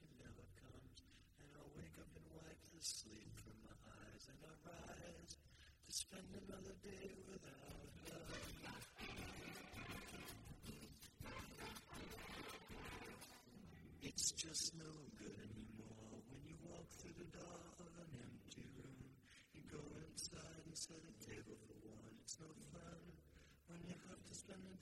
she never comes. And I wake up and wipe the sleep from my eyes, and I rise to spend another day without her. It's just no good anymore when you walk through the door of an empty room. You go inside and set